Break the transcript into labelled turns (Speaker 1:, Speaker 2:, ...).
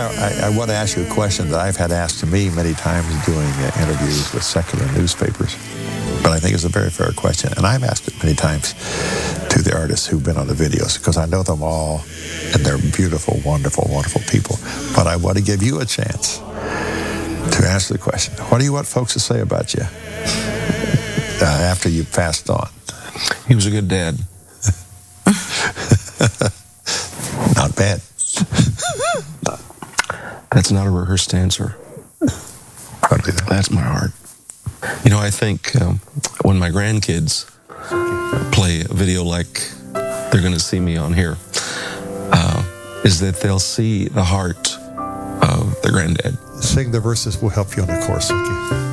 Speaker 1: I want to ask you a question that I've had asked to me many times doing interviews with secular newspapers. But I think it's a very fair question. And I've asked it many times to the artists who've been on the videos, because I know them all, and they're beautiful, wonderful, wonderful people. But I want to give you a chance to answer the question. What do you want folks to say about you after you've passed on?
Speaker 2: He was a good dad.
Speaker 1: Not bad.
Speaker 2: That's not a rehearsed answer. That's my heart. You know, I think when my grandkids play a video like they're going to see me on here, is that they'll see the heart of their granddad.
Speaker 1: Sing the verses. We'll help you on the chorus, okay?